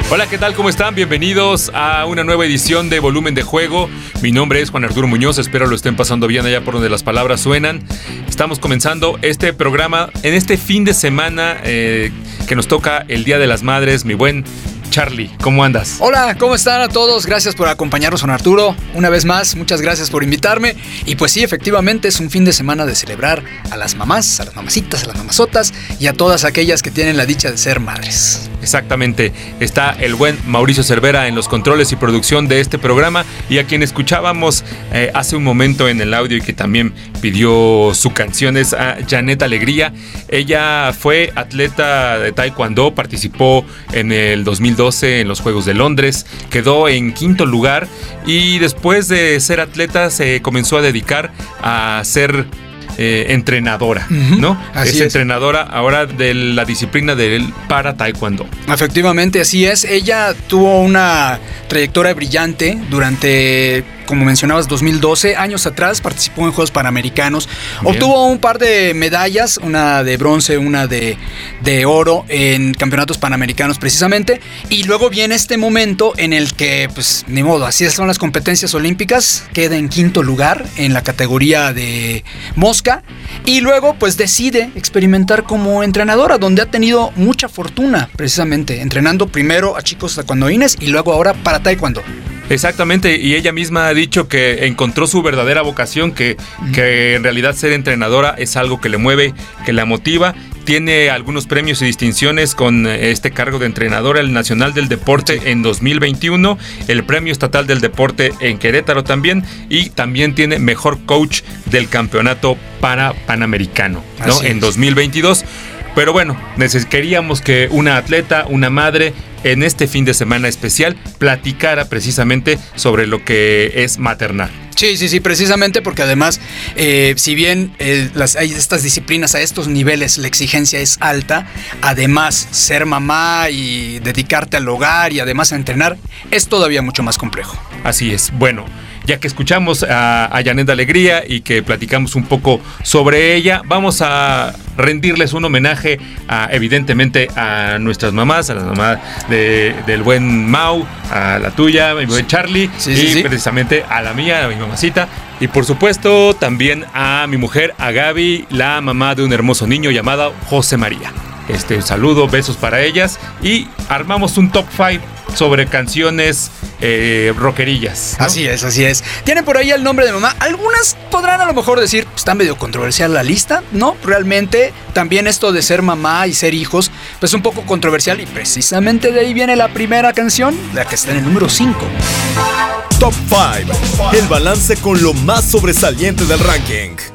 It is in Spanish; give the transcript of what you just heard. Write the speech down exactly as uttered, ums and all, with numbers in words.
Hola, ¿qué tal? ¿Cómo están? Bienvenidos a una nueva edición de Volumen de Juego. Mi nombre es Juan Arturo Muñoz, espero lo estén pasando bien allá por donde las palabras suenan. Estamos comenzando este programa en este fin de semana eh, que nos toca el Día de las Madres. Mi buen Charlie, ¿cómo andas? Hola, ¿cómo están a todos? Gracias por acompañarnos, Juan Arturo. Una vez más, muchas gracias por invitarme. Y pues sí, efectivamente es un fin de semana de celebrar a las mamás, a las mamacitas, a las mamazotas y a todas aquellas que tienen la dicha de ser madres. Exactamente, está el buen Mauricio Cervera en los controles y producción de este programa, y a quien escuchábamos eh, hace un momento en el audio y que también pidió su canción es a Janet Alegría. Ella fue atleta de taekwondo, participó en el dos mil doce en los Juegos de Londres, quedó en quinto lugar y después de ser atleta se comenzó a dedicar a ser Eh, entrenadora, uh-huh. ¿no? Así es, es entrenadora ahora de la disciplina del para taekwondo. Efectivamente, así es. Ella tuvo una trayectoria brillante durante, como mencionabas, dos mil doce, años atrás, participó en Juegos Panamericanos. Bien. Obtuvo un par de medallas, una de bronce, una de, de oro en campeonatos panamericanos precisamente. Y luego viene este momento en el que, pues, ni modo, así son las competencias olímpicas, queda en quinto lugar en la categoría de mosca. Y luego pues decide experimentar como entrenadora, donde ha tenido mucha fortuna precisamente, entrenando primero a chicos taekwondoines y luego ahora para taekwondo. Exactamente, y ella misma ha dicho que encontró su verdadera vocación, que, mm. que en realidad ser entrenadora es algo que le mueve, que la motiva. Tiene algunos premios y distinciones con este cargo de entrenadora, el Nacional del Deporte en dos mil veintiuno, el Premio Estatal del Deporte en Querétaro también, y también tiene Mejor Coach del Campeonato para Panamericano, ¿no? En dos mil veintidós. Pero bueno, neces- queríamos que una atleta, una madre, en este fin de semana especial platicara precisamente sobre lo que es maternar. Sí, sí, sí, precisamente porque además, eh, si bien eh, las, hay estas disciplinas a estos niveles, la exigencia es alta, además ser mamá y dedicarte al hogar y además a entrenar es todavía mucho más complejo. Así es. Bueno, ya que escuchamos a, a Janet Alegría y que platicamos un poco sobre ella, vamos a rendirles un homenaje a, evidentemente a nuestras mamás, a la mamá de, del buen Mau, a la tuya, mi buen Charlie, sí, y sí, sí. precisamente a la mía, a mi mamacita, y por supuesto también a mi mujer, a Gaby, la mamá de un hermoso niño llamado José María. Este, un saludo, besos para ellas, y armamos un top cinco sobre canciones eh, rockerillas, ¿no? Así es, así es. Tienen por ahí el nombre de mamá. Algunas podrán a lo mejor decir, está medio controversial la lista. No, realmente también esto de ser mamá y ser hijos, pues un poco controversial, y precisamente de ahí viene la primera canción, la que está en el número cinco. Top cinco, el balance con lo más sobresaliente del ranking.